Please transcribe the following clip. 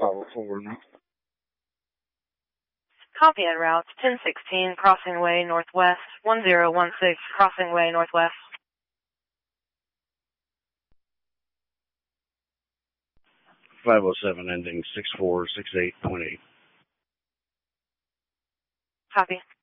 504. Copy en route 1016, crossing way northwest, 1016, crossing way northwest. 507 ending 6468.8. Copy.